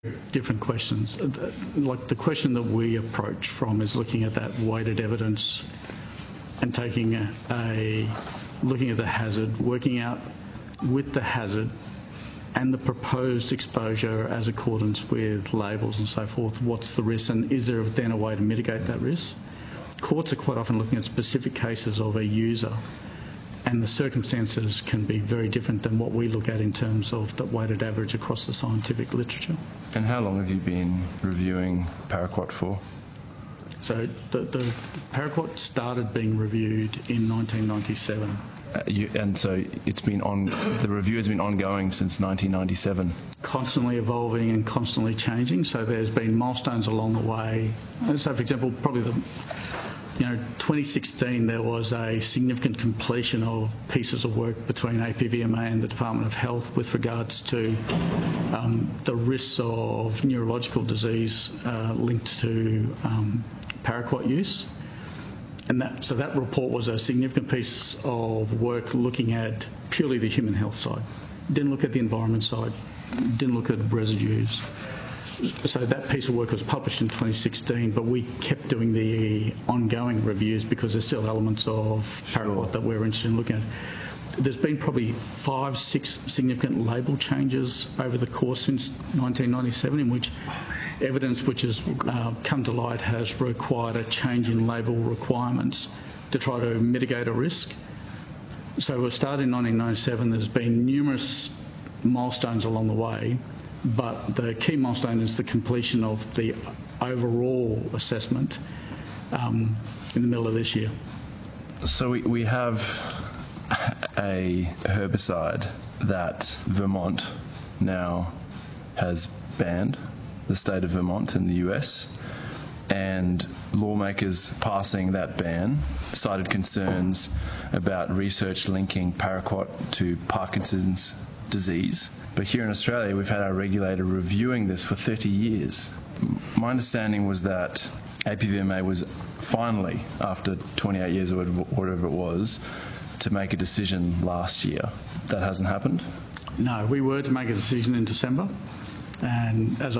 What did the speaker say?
different questions. Like the question that we approach from is looking at that weighted evidence and taking looking at the hazard, working out with the hazard and the proposed exposure as accordance with labels and so forth, what's the risk, and is there then a way to mitigate that risk? Courts are quite often looking at specific cases of a user, and the circumstances can be very different than what we look at in terms of the weighted average across the scientific literature. And how long have you been reviewing paraquat for? So the paraquat started being reviewed in 1997. And so the review has been ongoing since 1997. Constantly evolving and constantly changing. So there's been milestones along the way. So, for example, probably 2016 there was a significant completion of pieces of work between APVMA and the Department of Health with regards to the risks of neurological disease linked to paraquat use. And so that report was a significant piece of work looking at purely the human health side. Didn't look at the environment side, didn't look at residues. So that piece of work was published in 2016, but we kept doing the ongoing reviews because there's still elements of paraquat that we're interested in looking at. There's been probably 5-6 significant label changes over the course since 1997 in which evidence which has come to light has required a change in label requirements to try to mitigate a risk. So we started in 1997. There's been numerous milestones along the way, but the key milestone is the completion of the overall assessment in the middle of this year. So we have a herbicide that Vermont now has banned, the state of Vermont in the US, and lawmakers passing that ban cited concerns about research linking paraquat to Parkinson's disease. But here in Australia, we've had our regulator reviewing this for 30 years. My understanding was that APVMA was finally, after 28 years or whatever it was, to make a decision last year. That hasn't happened? No, we were to make a decision in December, and as